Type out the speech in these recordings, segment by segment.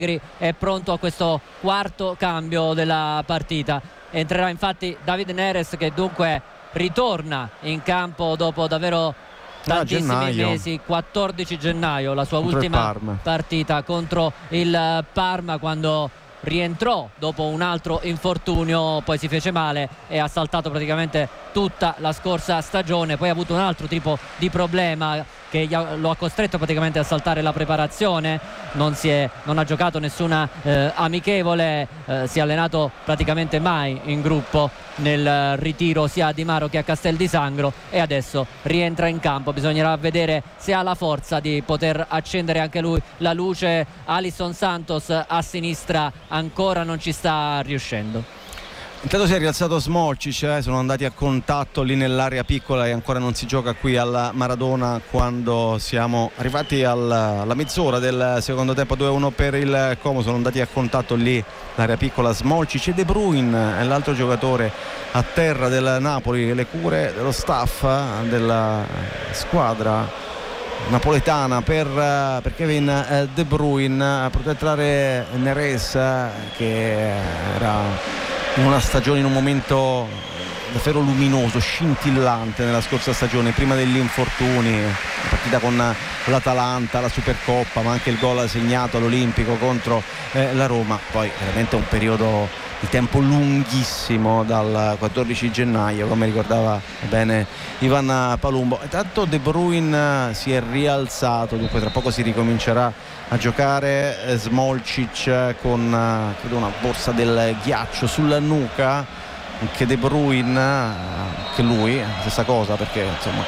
è pronto a questo quarto cambio della partita. Entrerà infatti David Neres, che dunque ritorna in campo dopo davvero tantissimi mesi. 14 gennaio la sua ultima partita contro il Parma, quando rientrò dopo un altro infortunio, poi si fece male e ha saltato praticamente tutta la scorsa stagione. Poi ha avuto un altro tipo di problema che lo ha costretto praticamente a saltare la preparazione, non ha giocato nessuna amichevole, si è allenato praticamente mai in gruppo nel ritiro sia a Di Maro che a Castel di Sangro, e adesso rientra in campo. Bisognerà vedere se ha la forza di poter accendere anche lui la luce. Alisson Santos a sinistra ancora non ci sta riuscendo. Intanto si è rialzato Smolcic, sono andati a contatto lì nell'area piccola e ancora non si gioca qui alla Maradona quando siamo arrivati alla mezz'ora del secondo tempo. 2-1 per il Como, sono andati a contatto lì l'area piccola Smolcic e De Bruyne è l'altro giocatore a terra del Napoli. Le cure dello staff della squadra napoletana per Kevin De Bruyne a proteggere Neres, che era in una stagione, in un momento davvero luminoso, scintillante nella scorsa stagione, prima degli infortuni, la partita con l'Atalanta, la Supercoppa, ma anche il gol segnato all'Olimpico contro la Roma. Poi veramente un periodo di tempo lunghissimo, dal 14 gennaio, come ricordava bene Ivan Palumbo. Intanto De Bruyne si è rialzato, dunque tra poco si ricomincerà a giocare. Smolcic con credo una borsa del ghiaccio sulla nuca, anche De Bruyne, anche lui stessa cosa, perché insomma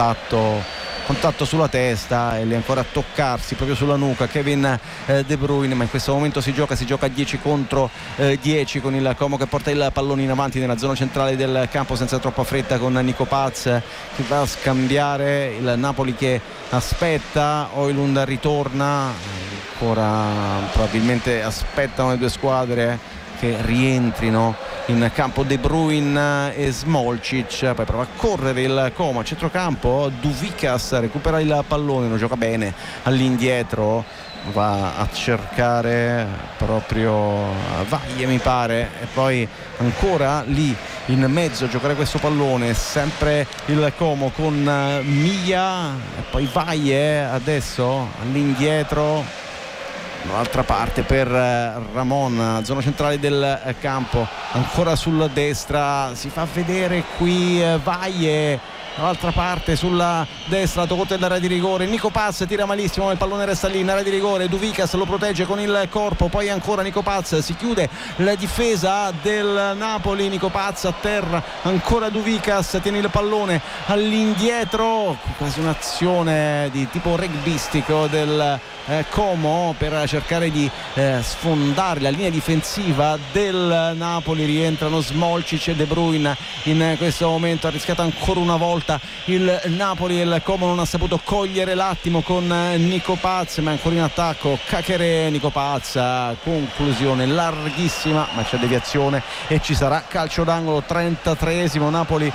contatto sulla testa e lì ancora a toccarsi proprio sulla nuca Kevin De Bruyne. Ma in questo momento si gioca a 10 contro 10 con il Como che porta il pallone in avanti nella zona centrale del campo senza troppa fretta, con Nico Paz che va a scambiare, il Napoli che aspetta, Højlund ritorna, ancora probabilmente aspettano le due squadre che rientrino in campo De Bruyne e Smolcic. Poi prova a correre il Como a centrocampo, Duvikas recupera il pallone, lo gioca bene all'indietro, va a cercare proprio Vaglie mi pare, e poi ancora lì in mezzo a giocare questo pallone sempre il Como con Miglia e poi Vaglie adesso all'indietro, dall'altra parte per Ramon, zona centrale del campo, ancora sulla destra, si fa vedere qui Vaglie, dall'altra parte sulla destra, tocca dell'area di rigore, Nico Paz tira malissimo, il pallone resta lì in area di rigore, Duvikas lo protegge con il corpo, poi ancora Nico Paz, si chiude la difesa del Napoli, Nico Paz a terra, ancora Duvikas tiene il pallone all'indietro, quasi un'azione di tipo rugbyistico del Como per cercare di sfondare la linea difensiva del Napoli. Rientrano Smolcic e De Bruyne in questo momento, ha rischiato ancora una volta il Napoli e il Como non ha saputo cogliere l'attimo con Nico Paz, ma è ancora in attacco Caqueré, Nico Paz, conclusione larghissima, ma c'è deviazione e ci sarà calcio d'angolo. 33esimo, Napoli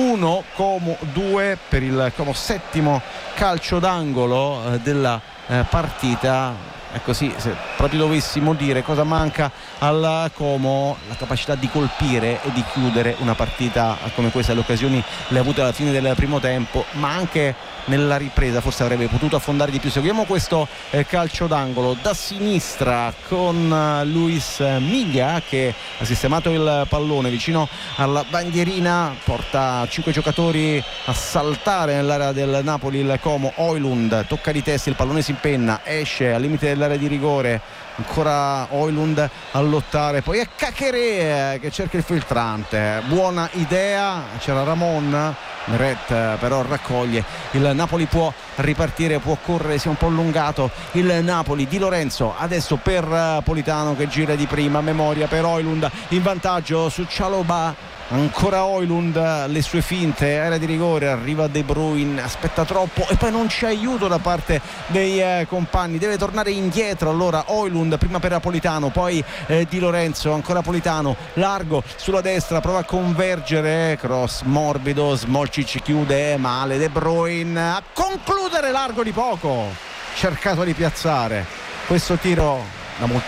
1 Como 2 per il Como, settimo calcio d'angolo della partita. E così, se proprio dovessimo dire cosa manca al Como, la capacità di colpire e di chiudere una partita come questa. Le occasioni le ha avute alla fine del primo tempo, ma anche nella ripresa forse avrebbe potuto affondare di più. Seguiamo questo calcio d'angolo da sinistra con Luis Miglia che ha sistemato il pallone vicino alla bandierina, porta 5 giocatori a saltare nell'area del Napoli il Como. Højlund tocca di testa, il pallone si impenna, esce al limite dell'area di rigore, ancora Højlund a lottare, poi è Caqueré che cerca il filtrante, buona idea, c'era Ramon, Meret però raccoglie, il Napoli può ripartire, può correre, si è un po' allungato il Napoli. Di Lorenzo adesso per Politano che gira di prima, memoria per Højlund in vantaggio su Chalobah, ancora Højlund, le sue finte, area di rigore, arriva De Bruyne, aspetta troppo e poi non c'è aiuto da parte dei compagni, deve tornare indietro. Allora Højlund prima per Politano, poi Di Lorenzo, ancora Politano largo sulla destra, prova a convergere, cross morbido, Smolcic chiude male, De Bruyne a concludere largo di poco, cercato di piazzare questo tiro da molto